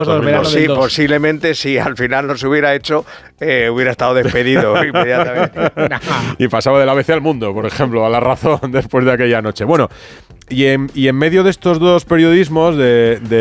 Sí, posiblemente si al final no se hubiera hecho, hubiera estado despedido inmediatamente. Y pasaba del ABC al Mundo, por ejemplo, a La Razón después de aquella noche. Bueno, y en medio de estos dos periodismos de